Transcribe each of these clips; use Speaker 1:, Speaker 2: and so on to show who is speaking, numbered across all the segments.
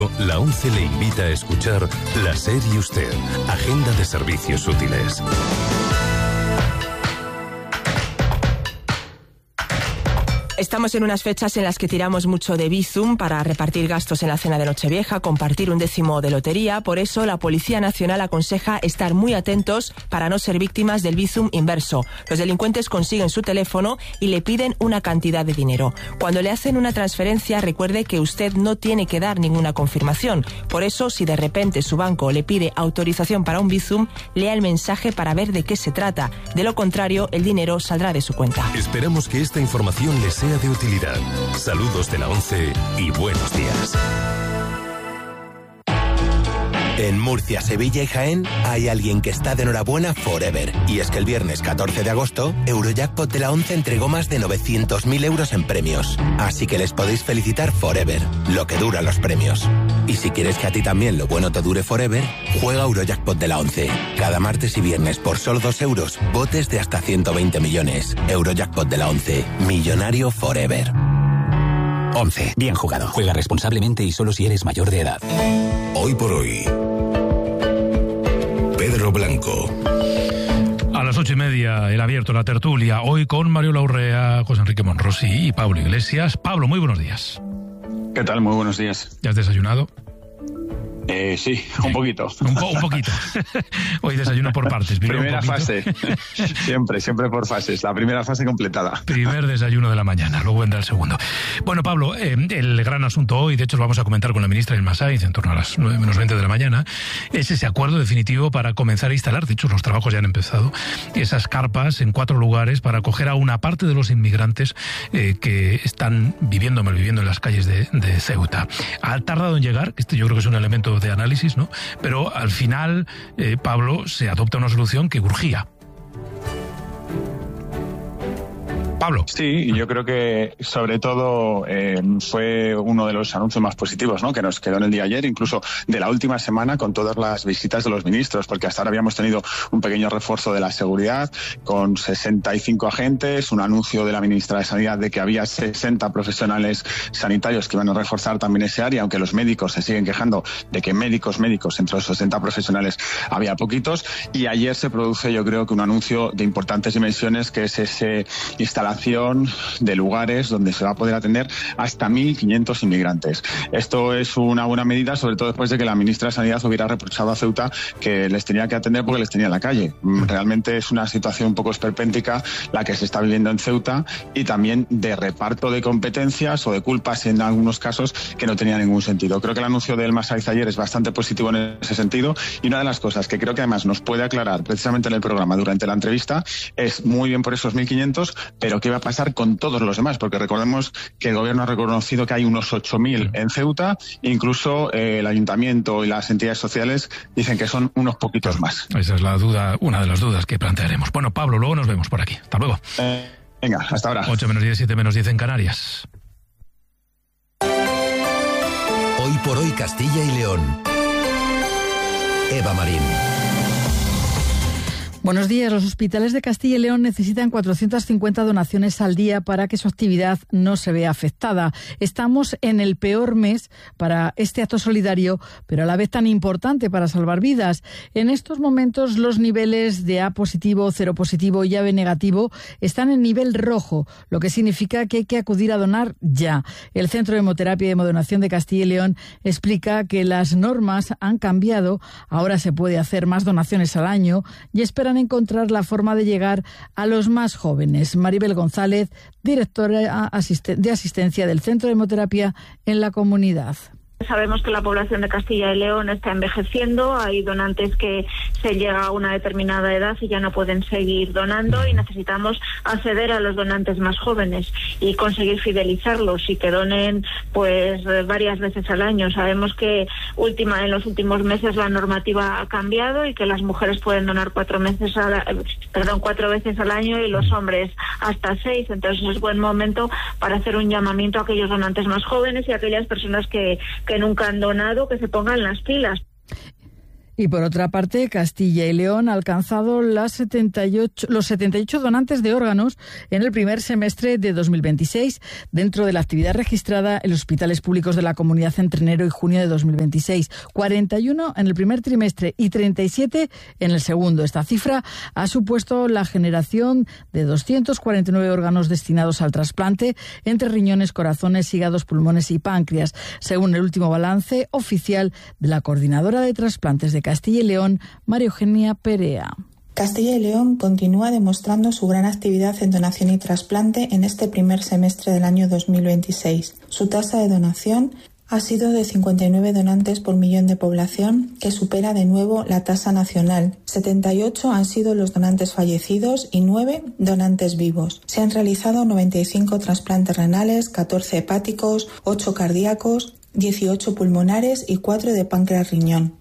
Speaker 1: La ONCE le invita a escuchar La SER y Usted, agenda de servicios útiles.
Speaker 2: Estamos en unas fechas en las que tiramos mucho de Bizum para repartir gastos en la cena de Nochevieja, compartir un décimo de lotería. Por eso, la Policía Nacional aconseja estar muy atentos para no ser víctimas del Bizum inverso. Los delincuentes consiguen su teléfono y le piden una cantidad de dinero. Cuando le hacen una transferencia, recuerde que usted no tiene que dar ninguna confirmación. Por eso, si de repente su banco le pide autorización para un Bizum, lea el mensaje para ver de qué se trata. De lo contrario, el dinero saldrá de su cuenta.
Speaker 1: Esperamos que esta información les sea de utilidad. Saludos de la ONCE y buenos días.
Speaker 3: En Murcia, Sevilla y Jaén hay alguien que está de enhorabuena forever. Y es que el viernes 14 de agosto, Eurojackpot de la ONCE entregó más de 900.000 euros en premios. Así que les podéis felicitar forever, lo que duran los premios. Y si quieres que a ti también lo bueno te dure forever, juega Eurojackpot de la ONCE. Cada martes y viernes por solo 2 euros, botes de hasta 120 millones. Eurojackpot de la ONCE, millonario forever.
Speaker 4: 11. Bien jugado. Juega responsablemente y solo si eres mayor de edad.
Speaker 1: Hoy por hoy, Pedro Blanco.
Speaker 5: A las 8:30, el abierto, la tertulia. Hoy con Mario Laurrea, José Enrique Monrosi y Pablo Iglesias. Pablo, muy buenos días.
Speaker 6: ¿Qué tal? Muy buenos días.
Speaker 5: ¿Ya has desayunado?
Speaker 6: Sí, un poquito.
Speaker 5: Un poquito. Hoy desayuno por partes.
Speaker 6: Primera fase. siempre por fases. La primera fase completada.
Speaker 5: Primer desayuno de la mañana, luego vendrá el segundo. Bueno, Pablo, el gran asunto hoy, de hecho lo vamos a comentar con la ministra Inma Sáenz en torno a las 9:20 de la mañana, es ese acuerdo definitivo para comenzar a instalar, de hecho los trabajos ya han empezado, esas carpas en 4 lugares para acoger a una parte de los inmigrantes que están malviviendo en las calles de Ceuta. Ha tardado en llegar, esto yo creo que es un elemento de análisis, ¿no? Pero al final, Pablo, se adopta una solución que urgía. Pablo.
Speaker 6: Sí, yo creo que sobre todo fue uno de los anuncios más positivos, ¿no?, que nos quedó en el día ayer, incluso de la última semana, con todas las visitas de los ministros, porque hasta ahora habíamos tenido un pequeño refuerzo de la seguridad con 65 agentes, un anuncio de la ministra de Sanidad de que había 60 profesionales sanitarios que iban a reforzar también ese área, aunque los médicos se siguen quejando de que médicos, entre los 60 profesionales había poquitos, y ayer se produce, yo creo que un anuncio de importantes dimensiones, que es ese instalación de lugares donde se va a poder atender hasta 1.500 inmigrantes. Esto es una buena medida, sobre todo después de que la ministra de Sanidad hubiera reprochado a Ceuta que les tenía que atender porque les tenía en la calle. Realmente es una situación un poco esperpéntica la que se está viviendo en Ceuta, y también de reparto de competencias o de culpas en algunos casos que no tenía ningún sentido. Creo que el anuncio de Inma Sáenz ayer es bastante positivo en ese sentido, y una de las cosas que creo que además nos puede aclarar precisamente en el programa durante la entrevista es muy bien por esos 1.500, pero qué va a pasar con todos los demás, porque recordemos que el gobierno ha reconocido que hay unos 8.000 en Ceuta, incluso el ayuntamiento y las entidades sociales dicen que son unos poquitos más.
Speaker 5: Esa es la duda, una de las dudas que plantearemos. Bueno, Pablo, luego nos vemos por aquí. Hasta luego.
Speaker 6: Venga, hasta ahora.
Speaker 5: 8:10, 7:10 en Canarias.
Speaker 3: Hoy por hoy, Castilla y León. Eva Marín.
Speaker 7: Buenos días. Los hospitales de Castilla y León necesitan 450 donaciones al día para que su actividad no se vea afectada. Estamos en el peor mes para este acto solidario, pero a la vez tan importante para salvar vidas. En estos momentos los niveles de A positivo, cero positivo y AB negativo están en nivel rojo, lo que significa que hay que acudir a donar ya. El Centro de Hemoterapia y Hemodonación de Castilla y León explica que las normas han cambiado, ahora se puede hacer más donaciones al año y esperan encontrar la forma de llegar a los más jóvenes. Maribel González, directora de asistencia del Centro de Hemoterapia en la comunidad.
Speaker 8: Sabemos que la población de Castilla y León está envejeciendo, hay donantes que se llega a una determinada edad y ya no pueden seguir donando, y necesitamos acceder a los donantes más jóvenes y conseguir fidelizarlos y que donen pues varias veces al año. Sabemos que en los últimos meses la normativa ha cambiado y que las mujeres pueden donar 4 veces al año y los hombres hasta 6, entonces es buen momento para hacer un llamamiento a aquellos donantes más jóvenes y a aquellas personas que nunca han donado, que se pongan las pilas.
Speaker 7: Y por otra parte, Castilla y León ha alcanzado los 78 donantes de órganos en el primer semestre de 2026, dentro de la actividad registrada en los hospitales públicos de la comunidad entre enero y junio de 2026. 41 en el primer trimestre y 37 en el segundo. Esta cifra ha supuesto la generación de 249 órganos destinados al trasplante entre riñones, corazones, hígados, pulmones y páncreas, según el último balance oficial de la Coordinadora de Trasplantes de Castilla y León, María Eugenia Perea.
Speaker 9: Castilla y León continúa demostrando su gran actividad en donación y trasplante en este primer semestre del año 2026. Su tasa de donación ha sido de 59 donantes por millón de población, que supera de nuevo la tasa nacional. 78 han sido los donantes fallecidos y 9 donantes vivos. Se han realizado 95 trasplantes renales, 14 hepáticos, 8 cardíacos, 18 pulmonares y 4 de páncreas-riñón.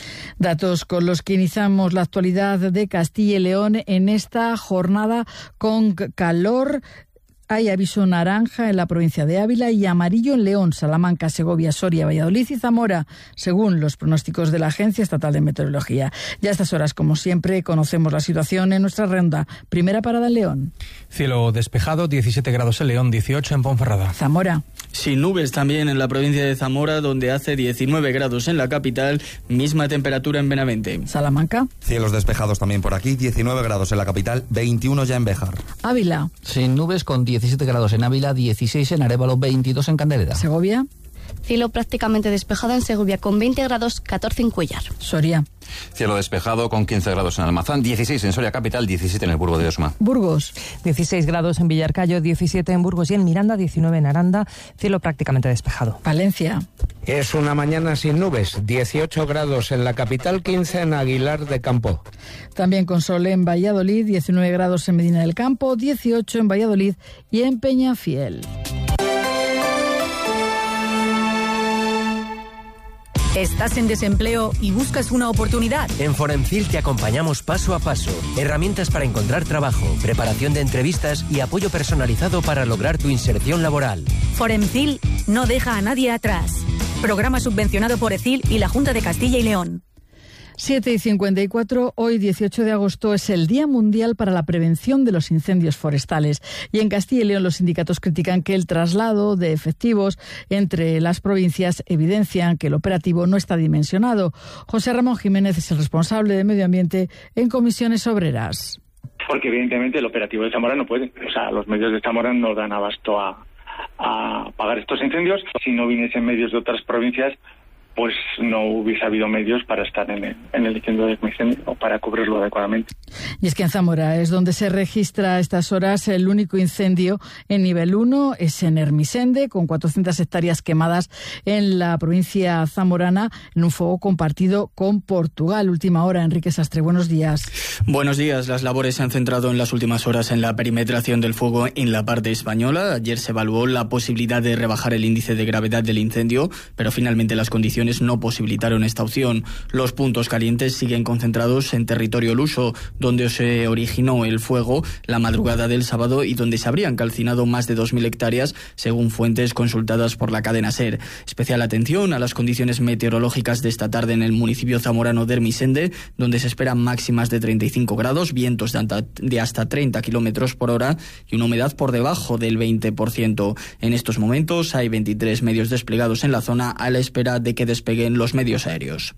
Speaker 7: Datos con los que iniciamos la actualidad de Castilla y León en esta jornada con calor. Hay aviso naranja en la provincia de Ávila y amarillo en León, Salamanca, Segovia, Soria, Valladolid y Zamora, según los pronósticos de la Agencia Estatal de Meteorología. Ya a estas horas, como siempre, conocemos la situación en nuestra ronda. Primera parada en León.
Speaker 10: Cielo despejado, 17 grados en León, 18 en Ponferrada.
Speaker 7: Zamora.
Speaker 11: Sin nubes también en la provincia de Zamora, donde hace 19 grados en la capital, misma temperatura en Benavente.
Speaker 7: Salamanca.
Speaker 12: Cielos despejados también por aquí, 19 grados en la capital, 21 ya en Béjar.
Speaker 7: Ávila.
Speaker 13: Sin nubes con 17 grados en Ávila, 16 en Arévalo, 22 en Candelera.
Speaker 7: Segovia.
Speaker 14: Cielo prácticamente despejado en Segovia con 20 grados, 14 en Cuéllar.
Speaker 7: Soria.
Speaker 15: Cielo despejado con 15 grados en Almazán, 16 en Soria capital, 17 en el Burgo de Osma.
Speaker 7: Burgos.
Speaker 16: 16 grados en Villarcayo, 17 en Burgos y en Miranda, 19 en Aranda. Cielo prácticamente despejado.
Speaker 7: Valencia.
Speaker 17: Es una mañana sin nubes, 18 grados en la capital, 15 en Aguilar de Campo.
Speaker 7: También con sol en Valladolid, 19 grados en Medina del Campo, 18 en Valladolid y en Peñafiel.
Speaker 18: ¿Estás en desempleo y buscas una oportunidad?
Speaker 19: En Foremcil te acompañamos paso a paso. Herramientas para encontrar trabajo, preparación de entrevistas y apoyo personalizado para lograr tu inserción laboral.
Speaker 18: Foremcil no deja a nadie atrás. Programa subvencionado por ECIL y la Junta de Castilla y León.
Speaker 7: 7:54, hoy 18 de agosto es el Día Mundial para la Prevención de los Incendios Forestales. Y en Castilla y León los sindicatos critican que el traslado de efectivos entre las provincias evidencian que el operativo no está dimensionado. José Ramón Jiménez es el responsable de Medio Ambiente en Comisiones Obreras.
Speaker 20: Porque evidentemente el operativo de Zamora no puede. O sea, los medios de Zamora no dan abasto a apagar estos incendios. Si no viniesen medios de otras provincias, pues no hubiese habido medios para estar en el incendio de incendio o para cubrirlo adecuadamente.
Speaker 7: Y es que en Zamora es donde se registra a estas horas el único incendio en nivel 1, es en Ermisende, con 400 hectáreas quemadas en la provincia zamorana, en un fuego compartido con Portugal. Última hora, Enrique Sastre, buenos días.
Speaker 11: Buenos días. Las labores se han centrado en las últimas horas en la perimetración del fuego en la parte española. Ayer se evaluó la posibilidad de rebajar el índice de gravedad del incendio, pero finalmente las condiciones no posibilitaron esta opción. Los puntos calientes siguen concentrados en territorio luso, donde se originó el fuego la madrugada del sábado y donde se habrían calcinado más de 2.000 hectáreas, según fuentes consultadas por la cadena SER. Especial atención a las condiciones meteorológicas de esta tarde en el municipio zamorano de Ermisende, donde se esperan máximas de 35 grados, vientos de hasta 30 kilómetros por hora y una humedad por debajo del 20%. En estos momentos hay 23 medios desplegados en la zona a la espera de que despeguen los medios aéreos.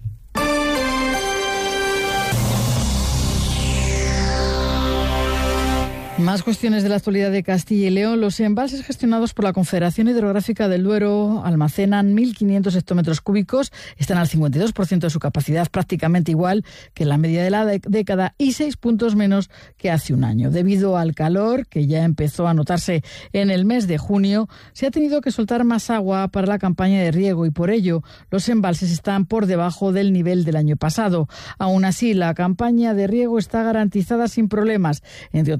Speaker 7: Más cuestiones de la actualidad de Castilla y León. Los embalses gestionados por la Confederación Hidrográfica del Duero almacenan 1.500 hectómetros cúbicos, están al 52% de su capacidad, prácticamente igual que en la media de la década y 6 puntos menos que hace un año. Debido al calor, que ya empezó a notarse en el mes de junio, se ha tenido que soltar más agua para la campaña de riego y por ello los embalses están por debajo del nivel del año pasado. Aún así, la campaña de riego está garantizada sin problemas, entre otros motivos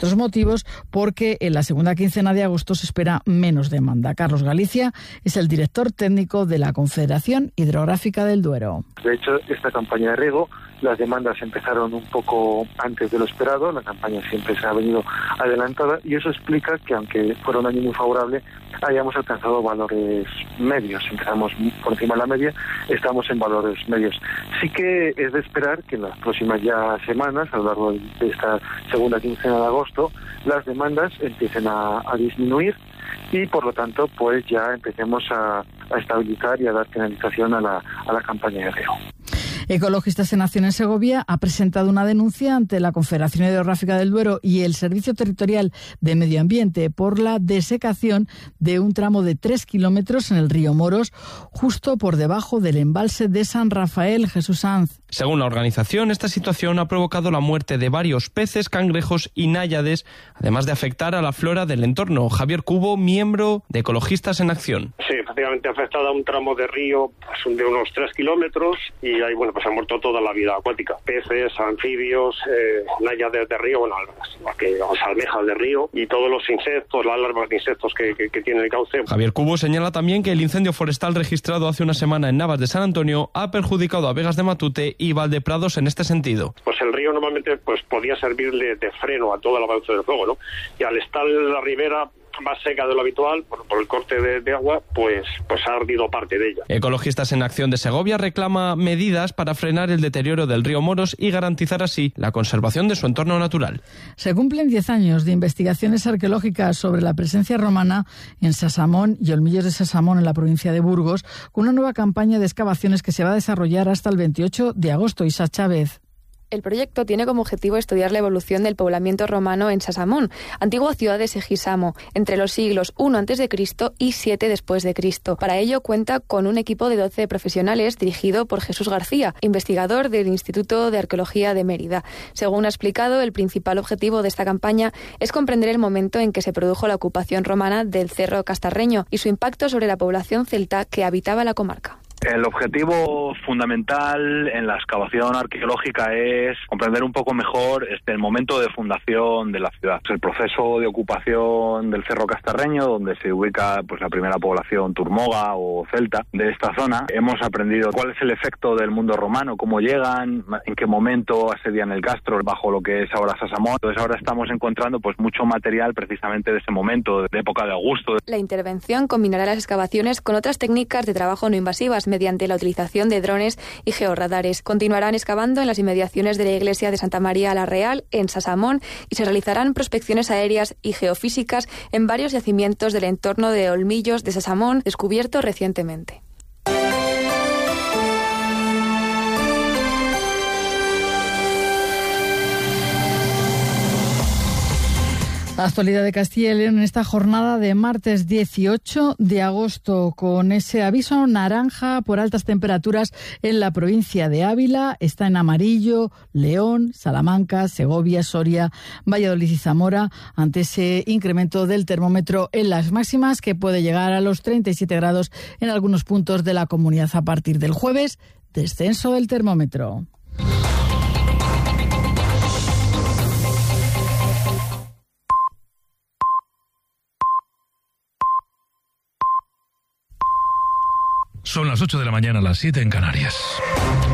Speaker 7: positivos porque en la segunda quincena de agosto se espera menos demanda. Carlos Galicia es el director técnico de la Confederación Hidrográfica del Duero.
Speaker 21: De hecho, esta campaña de riego, las demandas empezaron un poco antes de lo esperado, la campaña siempre se ha venido adelantada y eso explica que, aunque fuera un año muy favorable, hayamos alcanzado valores medios. Empezamos por encima de la media, estamos en valores medios. Sí que es de esperar que en las próximas ya semanas, a lo largo de esta segunda quincena de agosto, las demandas empiecen a disminuir y, por lo tanto, pues ya empecemos a estabilizar y a dar finalización a la campaña de riego.
Speaker 7: Ecologistas en Acción en Segovia ha presentado una denuncia ante la Confederación Hidrográfica del Duero y el Servicio Territorial de Medio Ambiente por la desecación de un tramo de 3 kilómetros en el río Moros, justo por debajo del embalse de San Rafael. Jesús Sanz.
Speaker 22: Según la organización, esta situación ha provocado la muerte de varios peces, cangrejos y náyades, además de afectar a la flora del entorno. Javier Cubo, miembro de Ecologistas en Acción.
Speaker 23: Sí, efectivamente ha afectado a un tramo de río de unos 3 kilómetros y ahí, bueno, pues ha muerto toda la vida acuática. Peces, anfibios, náyades de río, bueno, las almejas de río y todos los insectos, las larvas de insectos que tiene el cauce.
Speaker 22: Javier Cubo señala también que el incendio forestal registrado hace una semana en Navas de San Antonio ha perjudicado a Vegas de Matute y Valdeprados en este sentido.
Speaker 23: Pues el río normalmente pues podía servirle de freno a todo el avance del fuego, ¿no? Y al estar la ribera más seca de lo habitual, por el corte de agua, pues ha ardido parte de ella.
Speaker 22: Ecologistas en Acción de Segovia reclama medidas para frenar el deterioro del río Moros y garantizar así la conservación de su entorno natural.
Speaker 7: Se cumplen 10 años de investigaciones arqueológicas sobre la presencia romana en Sasamón y Olmillos de Sasamón en la provincia de Burgos, con una nueva campaña de excavaciones que se va a desarrollar hasta el 28 de agosto. Isa Chávez.
Speaker 24: El proyecto tiene como objetivo estudiar la evolución del poblamiento romano en Sasamón, antigua ciudad de Segisamo, entre los siglos I a.C. y 7 después de Cristo. Para ello cuenta con un equipo de 12 profesionales dirigido por Jesús García, investigador del Instituto de Arqueología de Mérida. Según ha explicado, el principal objetivo de esta campaña es comprender el momento en que se produjo la ocupación romana del Cerro Castarreño y su impacto sobre la población celta que habitaba la comarca.
Speaker 21: El objetivo fundamental en la excavación arqueológica es comprender un poco mejor el momento de fundación de la ciudad. El proceso de ocupación del Cerro Castarreño, donde se ubica pues la primera población turmoga o celta de esta zona. Hemos aprendido cuál es el efecto del mundo romano, cómo llegan, en qué momento asedian el Castro bajo lo que es ahora Sasamón. Entonces ahora estamos encontrando pues mucho material precisamente de ese momento, de época de Augusto.
Speaker 24: La intervención combinará las excavaciones con otras técnicas de trabajo no invasivas, mediante la utilización de drones y georradares. Continuarán excavando en las inmediaciones de la iglesia de Santa María la Real, en Sasamón, y se realizarán prospecciones aéreas y geofísicas en varios yacimientos del entorno de Olmillos de Sasamón, descubierto recientemente.
Speaker 7: Actualidad de Castilla y León en esta jornada de martes 18 de agosto, con ese aviso naranja por altas temperaturas en la provincia de Ávila. Está en amarillo León, Salamanca, Segovia, Soria, Valladolid y Zamora, ante ese incremento del termómetro en las máximas, que puede llegar a los 37 grados en algunos puntos de la comunidad. A partir del jueves, descenso del termómetro.
Speaker 5: Son las 8 de la mañana, las 7 en Canarias.